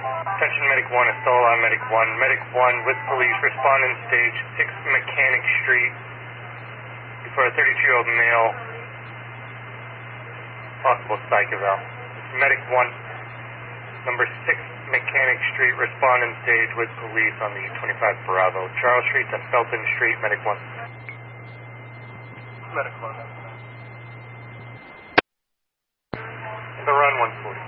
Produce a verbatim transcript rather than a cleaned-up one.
Attention Medic one, Estola, Medic one. Medic one with police, respond in stage six Mechanic Street before a thirty-two-year-old male, possible psych eval. Medic one, number six Mechanic Street, respond in stage with police on the twenty-five Bravo. Charles Street to Felton Street, Medic one. Medic one. The run one forty.